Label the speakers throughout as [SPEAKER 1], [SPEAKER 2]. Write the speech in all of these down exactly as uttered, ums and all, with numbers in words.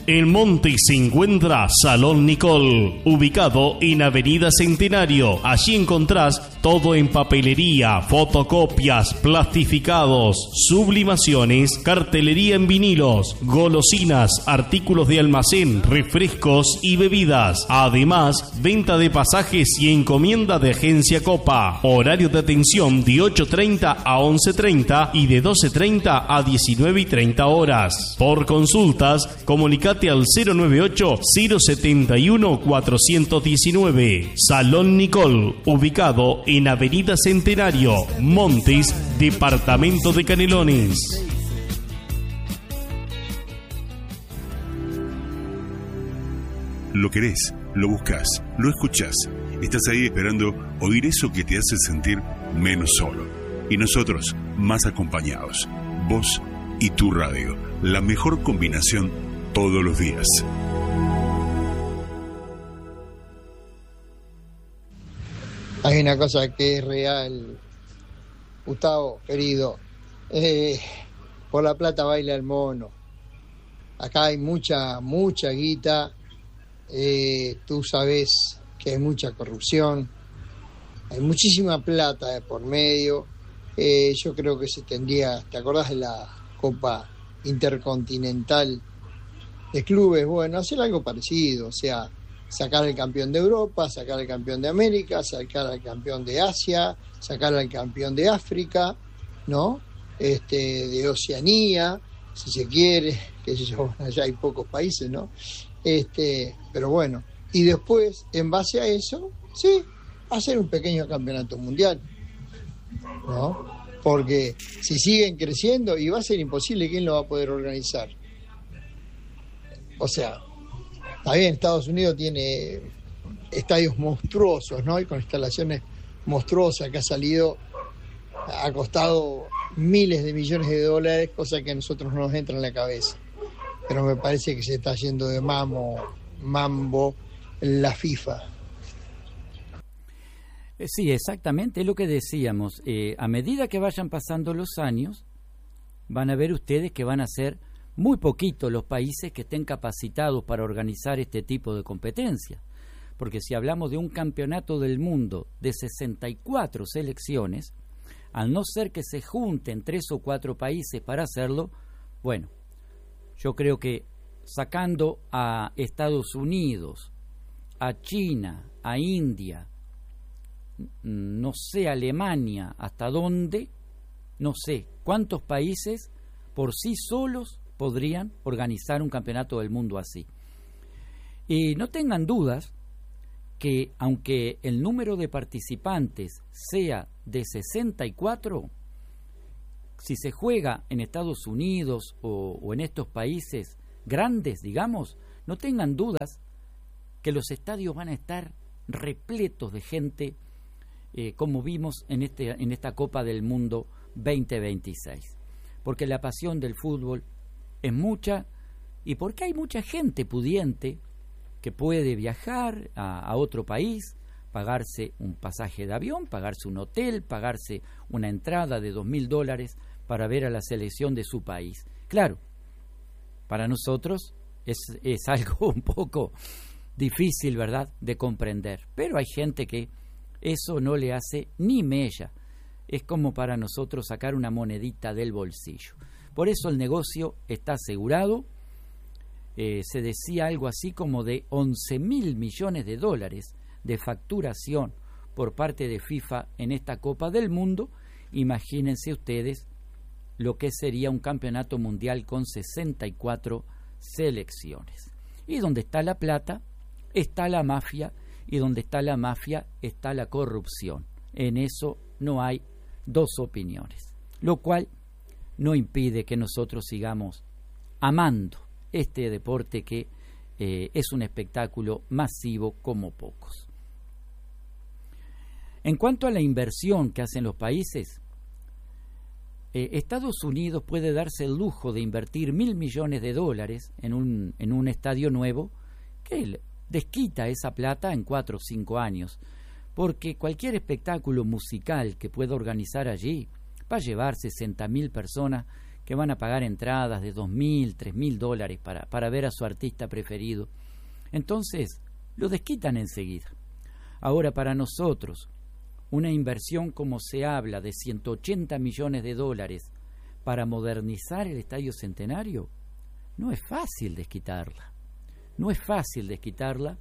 [SPEAKER 1] En Montes se encuentra Salón Nicol, ubicado en Avenida Centenario. Allí encontrás todo en papelería, fotocopias, plastificados, sublimaciones, cartelería en vinilos, golosinas, artículos de almacén, refrescos y bebidas. Además, venta de pasajes y encomienda de Agencia Copa. Horario de atención de ocho treinta a once treinta y de doce treinta a diecinueve y treinta horas. Por consultas, comunicate al cero nueve ocho, cero siete uno, cuatro uno nueve. Salón Nicol, ubicado en Avenida Centenario, Montes, departamento de Canelones.
[SPEAKER 2] Lo querés, lo buscas, lo escuchás. Estás ahí esperando oír eso que te hace sentir menos solo. Y nosotros, más acompañados. Vos y tu radio. La mejor combinación todos los días.
[SPEAKER 3] Hay una cosa que es real, Gustavo, querido. Eh, por la plata baila el mono. Acá hay mucha, mucha guita. Eh, tú sabes que hay mucha corrupción. Hay muchísima plata de por medio. Eh, yo creo que se tendría, ¿te acordás de la Copa Intercontinental de clubes? Bueno, hacer algo parecido, o sea, sacar al campeón de Europa, sacar al campeón de América, sacar al campeón de Asia, sacar al campeón de África, ¿no? Este, de Oceanía, si se quiere, que yo, allá hay pocos países, ¿no? Este, pero bueno, y después, en base a eso, sí, hacer un pequeño campeonato mundial, ¿no? Porque si siguen creciendo, y va a ser imposible, ¿quién lo va a poder organizar? O sea, está bien, Estados Unidos tiene estadios monstruosos, ¿no? Y con instalaciones monstruosas que ha salido, ha costado miles de millones de dólares, cosa que a nosotros no nos entra en la cabeza. Pero me parece que se está yendo de mamo, mambo la FIFA.
[SPEAKER 4] Sí, exactamente, es lo que decíamos. Eh, a medida que vayan pasando los años, van a ver ustedes que van a ser muy poquitos los países que estén capacitados para organizar este tipo de competencia. Porque si hablamos de un campeonato del mundo de sesenta y cuatro selecciones, al no ser que se junten tres o cuatro países para hacerlo, bueno, yo creo que sacando a Estados Unidos, a China, a India, no sé, Alemania, hasta dónde, no sé cuántos países por sí solos podrían organizar un campeonato del mundo así. Y no tengan dudas que aunque el número de participantes sea de sesenta y cuatro, si se juega en Estados Unidos o, o en estos países grandes, digamos, no tengan dudas que los estadios van a estar repletos de gente, eh, como vimos en, este, en esta Copa del Mundo veinte veintiséis. Porque la pasión del fútbol es mucha y porque hay mucha gente pudiente que puede viajar a, a otro país, pagarse un pasaje de avión, pagarse un hotel, pagarse una entrada de dos mil dólares para ver a la selección de su país. Claro, para nosotros es, es algo un poco difícil, ¿verdad?, de comprender, pero hay gente que eso no le hace ni mella. Es como para nosotros sacar una monedita del bolsillo. Por eso el negocio está asegurado. Eh, se decía algo así como de once mil millones de dólares de facturación por parte de FIFA en esta Copa del Mundo. Imagínense ustedes lo que sería un campeonato mundial con sesenta y cuatro selecciones. Y donde está la plata, está la mafia, y donde está la mafia, está la corrupción. En eso no hay dos opiniones, lo cual no impide que nosotros sigamos amando este deporte que eh, es un espectáculo masivo como pocos. En cuanto a la inversión que hacen los países, eh, Estados Unidos puede darse el lujo de invertir mil millones de dólares en un, en un estadio nuevo que desquita esa plata en cuatro o cinco años, porque cualquier espectáculo musical que pueda organizar allí va a llevar sesenta mil personas que van a pagar entradas de dos mil, tres mil dólares para, para ver a su artista preferido. Entonces, lo desquitan enseguida. Ahora, para nosotros, una inversión como se habla de ciento ochenta millones de dólares para modernizar el Estadio Centenario, no es fácil desquitarla. No es fácil desquitarla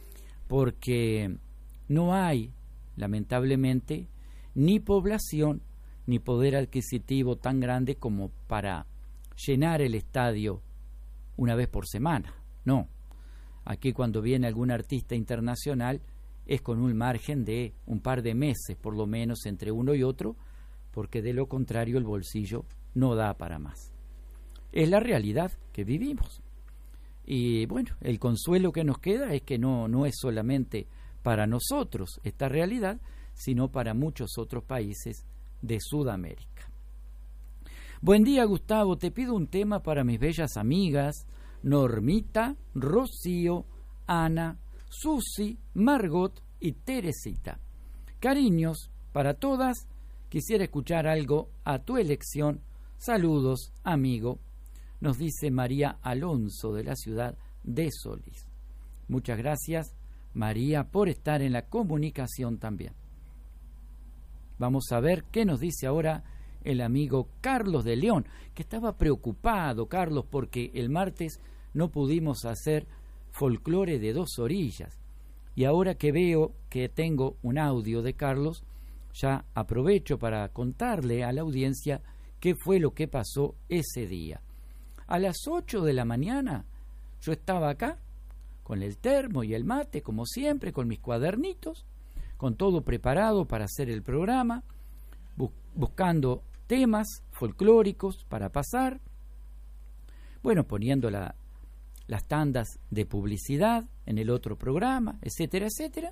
[SPEAKER 4] porque no hay, lamentablemente, ni población ni poder adquisitivo tan grande como para llenar el estadio una vez por semana. No. Aquí cuando viene algún artista internacional es con un margen de un par de meses, por lo menos, entre uno y otro, porque de lo contrario el bolsillo no da para más. Es la realidad que vivimos. Y bueno, el consuelo que nos queda es que no, no es solamente para nosotros esta realidad, sino para muchos otros países de Sudamérica. Buen día, Gustavo. Te pido un tema para mis bellas amigas Normita, Rocío, Ana, Susi, Margot y Teresita. Cariños para todas. Quisiera escuchar algo a tu elección. Saludos, amigo. Nos dice María Alonso de la ciudad de Solís. Muchas gracias, María, por estar en la comunicación también. Vamos a ver qué nos dice ahora el amigo Carlos de León, que estaba preocupado, Carlos, porque el martes no pudimos hacer folclore de dos orillas. Y ahora que veo que tengo un audio de Carlos, ya aprovecho para contarle a la audiencia qué fue lo que pasó ese día. A las ocho de la mañana yo estaba acá, con el termo y el mate, como siempre, con mis cuadernitos, con todo preparado para hacer el programa, bu- buscando temas folclóricos para pasar, bueno, poniendo la, las tandas de publicidad en el otro programa, etcétera, etcétera.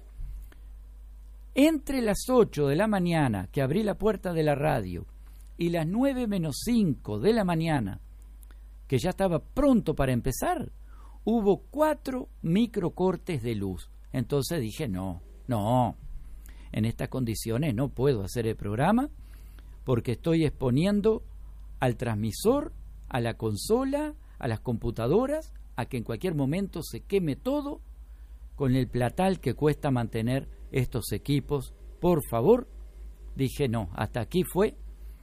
[SPEAKER 4] Entre las ocho de la mañana, que abrí la puerta de la radio, y las nueve menos cinco de la mañana, que ya estaba pronto para empezar, hubo cuatro microcortes de luz. Entonces dije, no, no, en estas condiciones no puedo hacer el programa porque estoy exponiendo al transmisor, a la consola, a las computadoras, a que en cualquier momento se queme todo con el platal que cuesta mantener estos equipos. Por favor, dije no, hasta aquí fue.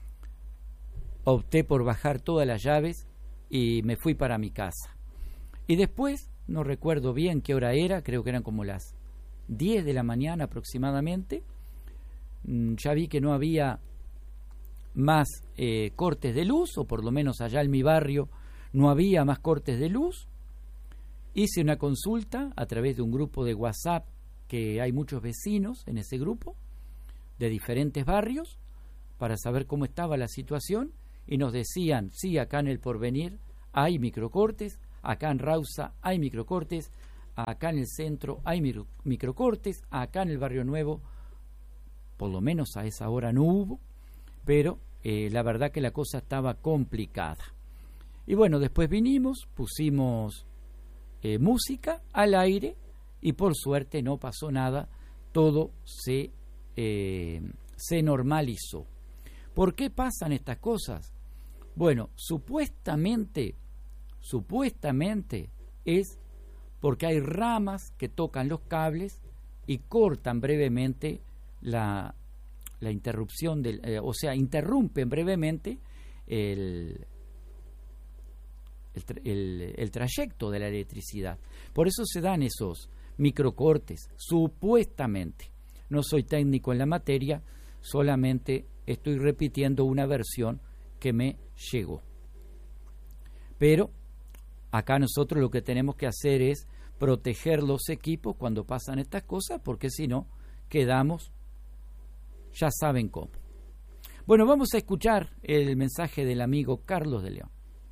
[SPEAKER 4] Opté por bajar todas las llaves y me fui para mi casa. Y después, no recuerdo bien qué hora era, creo que eran como las diez de la mañana aproximadamente, ya vi que no había más eh, cortes de luz, o por lo menos allá en mi barrio no había más cortes de luz. Hice una consulta a través de un grupo de WhatsApp, que hay muchos vecinos en ese grupo, de diferentes barrios, para saber cómo estaba la situación, y nos decían, sí, acá en el Porvenir hay microcortes, acá en Rausa hay microcortes, acá en el centro hay micro, microcortes, acá en el Barrio Nuevo, por lo menos a esa hora no hubo, pero eh, la verdad que la cosa estaba complicada. Y bueno, después vinimos, pusimos eh, música al aire y por suerte no pasó nada, todo se, eh, se normalizó. ¿Por qué pasan estas cosas? Bueno, supuestamente, supuestamente es porque hay ramas que tocan los cables y cortan brevemente la, la interrupción, del, eh, o sea, interrumpen brevemente el, el, el, el trayecto de la electricidad. Por eso se dan esos microcortes, supuestamente. No soy técnico en la materia, solamente estoy repitiendo una versión que me llegó. Pero acá nosotros lo que tenemos que hacer es proteger los equipos cuando pasan estas cosas, porque si no, quedamos, ya saben cómo. Bueno, vamos a escuchar el mensaje del amigo Carlos de León.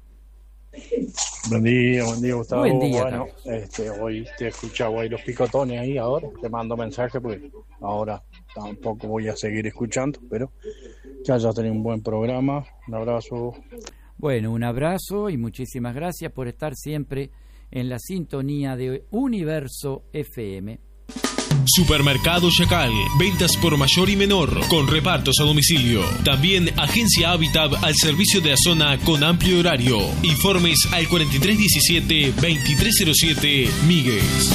[SPEAKER 5] Buen día, buen día, Gustavo.
[SPEAKER 4] Buen día,
[SPEAKER 5] bueno, este, hoy te escuchaba ahí los picotones ahí ahora, te mando mensaje porque ahora tampoco voy a seguir escuchando, pero que hayas tenido un buen programa. Un abrazo.
[SPEAKER 4] Bueno, un abrazo y muchísimas gracias por estar siempre en la sintonía de Universo F M.
[SPEAKER 6] Supermercado Chacal, ventas por mayor y menor, con repartos a domicilio. También Agencia Habitat al servicio de la zona con amplio horario. Informes al cuarenta y tres diecisiete veintitrés cero siete Míguez.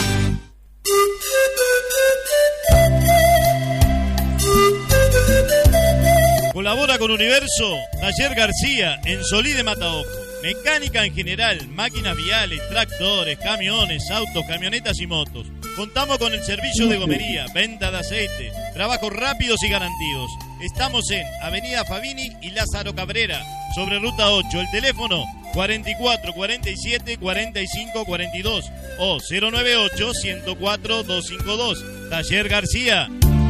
[SPEAKER 7] Colabora con Universo, Taller García, en Solí de Mataojo. Mecánica en general, máquinas viales, tractores, camiones, autos, camionetas y motos. Contamos con el servicio de gomería, venta de aceite, trabajos rápidos y garantidos. Estamos en Avenida Fabini y Lázaro Cabrera, sobre Ruta ocho. El teléfono cuarenta y cuatro cuarenta y siete cuarenta y cinco cuarenta y dos o cero noventa y ocho ciento cuatro doscientos cincuenta y dos. Taller García.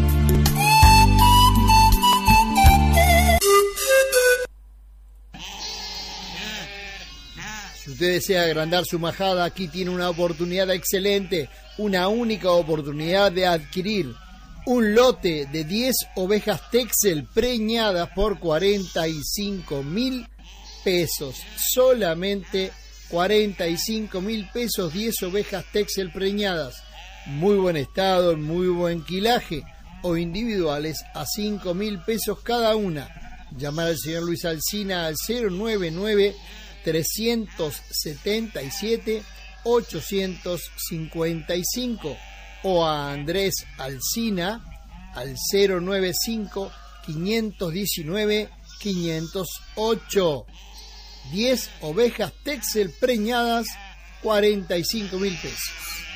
[SPEAKER 3] Si usted desea agrandar su majada, aquí tiene una oportunidad excelente, una única oportunidad de adquirir un lote de diez ovejas Texel preñadas por cuarenta y cinco mil pesos. Solamente cuarenta y cinco mil pesos, diez ovejas Texel preñadas. Muy buen estado, en muy buen quilaje, o individuales a cinco mil pesos cada una. Llamar al señor Luis Alsina al cero noventa y nueve, trescientos setenta y siete, ochocientos cincuenta y cinco o a Andrés Alsina al cero noventa y cinco, quinientos diecinueve, quinientos ocho. diez ovejas Texel preñadas, cuarenta y cinco mil pesos.